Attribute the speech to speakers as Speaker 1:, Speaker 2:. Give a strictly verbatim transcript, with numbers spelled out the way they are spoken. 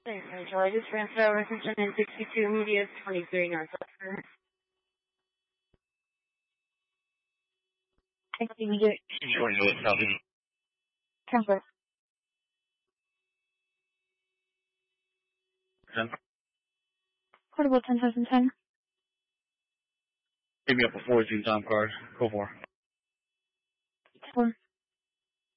Speaker 1: So I just transferred over from ten sixty-two Media twenty-three Northwestern. Thank you, Media.
Speaker 2: twenty-eight, copy.
Speaker 1: Transfer.
Speaker 2: ten.
Speaker 1: Portable ten thousand ten.
Speaker 2: Give me up a fourteen time card. Go for it.
Speaker 1: Four.